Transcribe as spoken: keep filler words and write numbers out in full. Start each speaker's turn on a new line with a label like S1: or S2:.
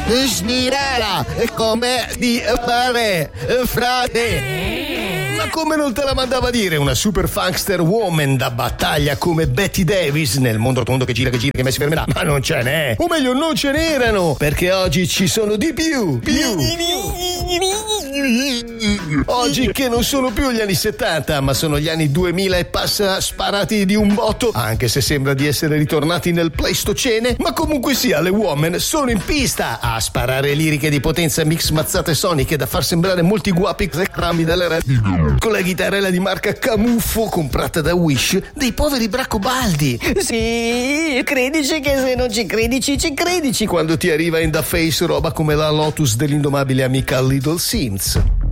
S1: Stirala come di fare, frate. Ma come non te la mandava a dire una super funkster woman da battaglia come Betty Davis nel mondo tondo che gira che gira che mai si fermerà? Ma non ce n'è, o meglio non ce n'erano, perché oggi ci sono di più più oggi che non sono più gli anni settanta ma sono gli anni duemila e passa sparati di un botto, anche se sembra di essere ritornati nel Pleistocene. Ma comunque sia, le woman sono in pista a sparare liriche di potenza mix mazzate soniche da far sembrare molti guapi rami delle re con la chitarrella di marca Camuffo comprata da Wish dei poveri Bracobaldi. Sì, credici che se non ci credici ci credici quando ti arriva in da face roba come la Lotus dell'indomabile amica Little Sims.